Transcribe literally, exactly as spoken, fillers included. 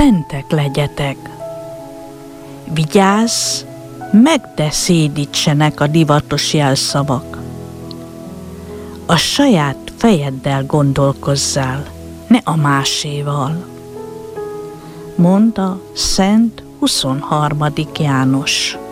szentek legyetek. Vigyázz, meg de szédítsenek a divatos jelszavak. A saját fejeddel gondolkozzál, ne a máséval, mondta Szent huszonharmadik János.